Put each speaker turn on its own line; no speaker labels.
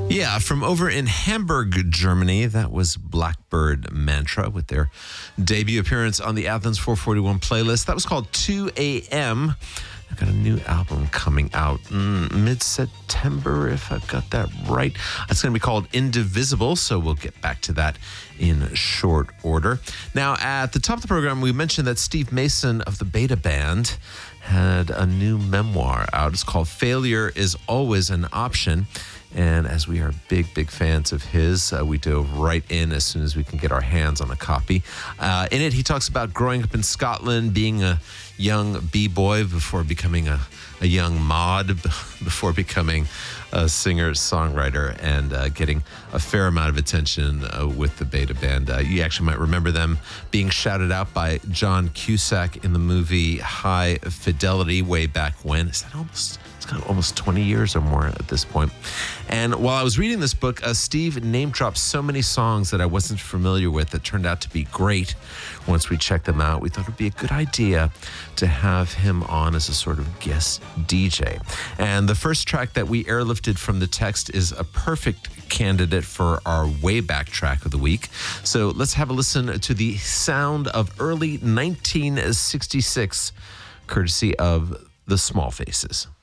Yeah, from over in Hamburg, Germany, that was Blackbird Mantra with their debut appearance on the Athens 441 playlist. That was called 2 a.m. I've got a new album coming out mid-September, if I've got that right. It's going to be called Indivisible, so we'll get back to that in short order. Now, at the top of the program, we mentioned that Steve Mason of the Beta Band had a new memoir out. It's called Failure is Always an Option. And as we are big fans of his, we dove right in as soon as we can get our hands on a copy. In it, he talks about growing up in Scotland, being a young b-boy before becoming a young mod, before becoming a singer-songwriter, and getting a fair amount of attention with the Beta Band. You actually might remember them being shouted out by John Cusack in the movie High Fidelity way back when. Is that almost 20 years or more at this point. And while I was reading this book, Steve name dropped so many songs that I wasn't familiar with that turned out to be great. Once we checked them out, we thought it would be a good idea to have him on as a sort of guest DJ. And the first track that we airlifted from the text is a perfect candidate for our way back track of the week. So let's have a listen to the sound of early 1966, courtesy of the Small Faces.